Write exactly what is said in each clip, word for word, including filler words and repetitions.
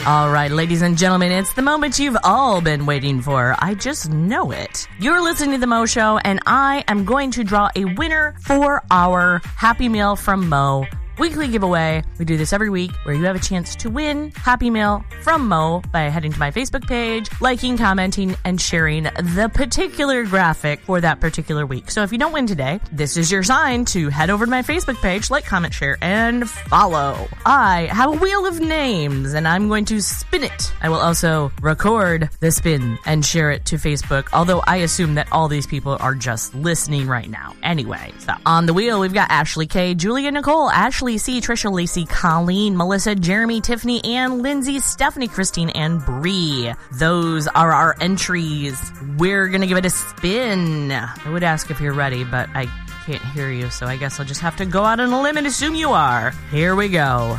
All right, ladies and gentlemen, it's the moment you've all been waiting for. I just know it. You're listening to The Mo Show, and I am going to draw a winner for our Happy Meal from Mo weekly giveaway. We do this every week where you have a chance to win Happy Meal from Mo by heading to my Facebook page, liking, commenting, and sharing the particular graphic for that particular week. So if you don't win today, this is your sign to head over to my Facebook page, like, comment, share, and follow. I have a wheel of names, and I'm going to spin it. I will also record the spin and share it to Facebook, although I assume that all these people are just listening right now. Anyway, so on the wheel, we've got Ashley K, Julia Nicole, Ashley C, Trisha, Lacey, Colleen, Melissa, Jeremy, Tiffany, Ann, Lindsay, Stephanie, Christine, and Bree. Those are our entries. We're going to give it a spin. I would ask if you're ready, but I can't hear you, so I guess I'll just have to go out on a limb and assume you are. Here we go.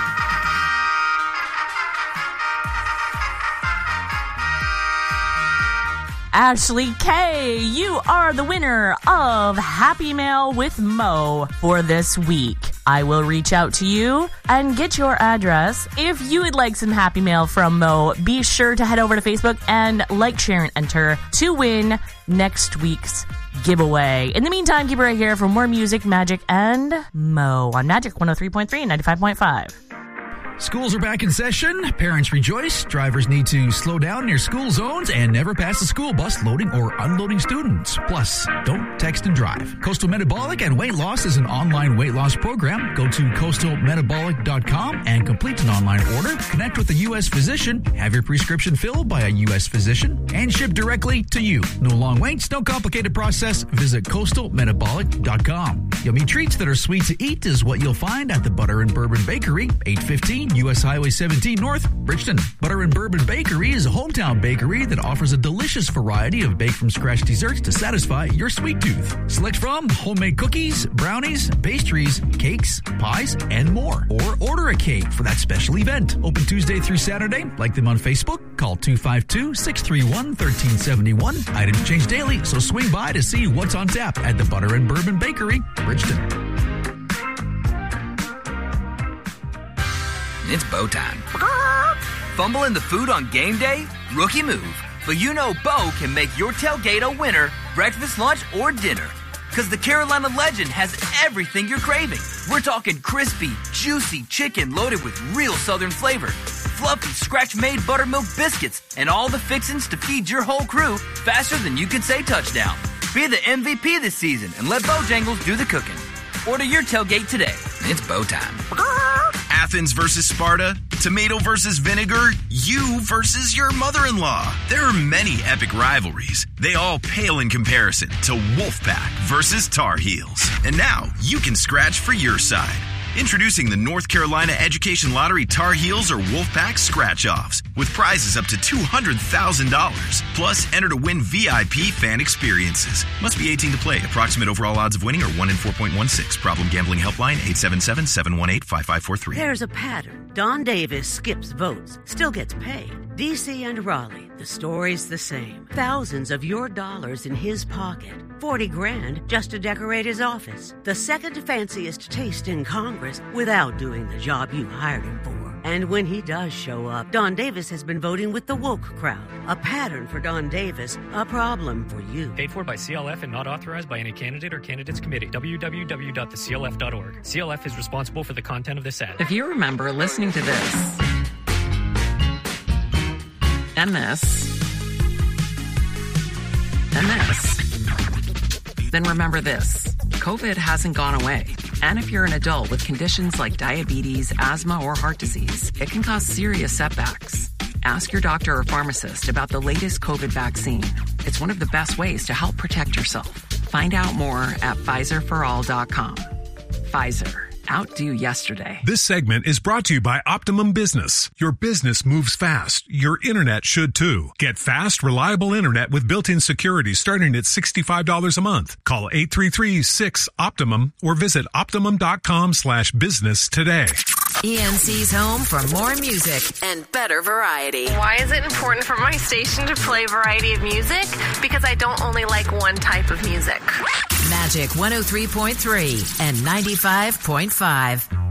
Ashley K, you are the winner of Happy Mail with Mo for this week. I will reach out to you and get your address. If you would like some Happy Mail from Mo, be sure to head over to Facebook and like, share, and enter to win next week's giveaway. In the meantime, keep it right here for more music, magic, and Mo on Magic one oh three point three and ninety-five point five. Schools are back in session. Parents rejoice. Drivers need to slow down near school zones and never pass a school bus loading or unloading students. Plus, don't text and drive. Coastal Metabolic and Weight Loss is an online weight loss program. Go to coastal metabolic dot com and complete an online order. Connect with a U S physician, have your prescription filled by a U S physician, and shipped directly to you. No long waits, no complicated process. Visit coastal metabolic dot com. Yummy treats that are sweet to eat is what you'll find at the Butter and Bourbon Bakery, eight fifteen U S Highway seventeen North, Bridgeton. Butter and Bourbon Bakery is a hometown bakery that offers a delicious variety of baked-from-scratch desserts to satisfy your sweet tooth. Select from homemade cookies, brownies, pastries, cakes, pies, and more. Or order a cake for that special event. Open Tuesday through Saturday. Like them on Facebook. Call two five two, six three one, one three seven one. Items change daily, so swing by to see what's on tap at the Butter and Bourbon Bakery, Bridgeton. It's Bo time. Fumbling the food on game day? Rookie move. But you know Bo can make your tailgate a winner, breakfast, lunch, or dinner. Because the Carolina Legend has everything you're craving. We're talking crispy, juicy chicken loaded with real southern flavor, fluffy, scratch-made buttermilk biscuits, and all the fixings to feed your whole crew faster than you can say touchdown. Be the M V P this season and let Bojangles do the cooking. Order your tailgate today. It's Bo time. Athens versus Sparta, tomato versus vinegar, you versus your mother-in-law. There are many epic rivalries. They all pale in comparison to Wolfpack versus Tar Heels. And now you can scratch for your side. Introducing the North Carolina Education Lottery Tar Heels or Wolfpack Scratch-Offs with prizes up to two hundred thousand dollars. Plus, enter to win V I P fan experiences. Must be eighteen to play. Approximate overall odds of winning are one in four point one six. Problem gambling helpline eight seven seven, seven one eight, five five four three. There's a pattern. Don Davis skips votes, still gets paid. D C and Raleigh, the story's the same. Thousands of your dollars in his pocket. forty grand just to decorate his office. The second fanciest taste in Congress without doing the job you hired him for. And when he does show up, Don Davis has been voting with the woke crowd. A pattern for Don Davis, a problem for you. Paid for by C L F and not authorized by any candidate or candidates committee. w w w dot the c l f dot org. C L F is responsible for the content of this ad. If you remember listening to this and this and this, then remember this. COVID hasn't gone away. And if you're an adult with conditions like diabetes, asthma, or heart disease, it can cause serious setbacks. Ask your doctor or pharmacist about the latest COVID vaccine. It's one of the best ways to help protect yourself. Find out more at Pfizer for all dot com. Pfizer. Outdo yesterday. This segment is brought to you by Optimum Business. Your business moves fast. Your internet should too. Get fast, reliable internet with built-in security starting at sixty-five dollars a month. Call eight three three, six, Optimum or visit optimum.com slash business today. E N C's home for more music and better variety. Why is it important for my station to play variety of music? Because I don't only like one type of music. Magic one oh three point three and ninety-five point five.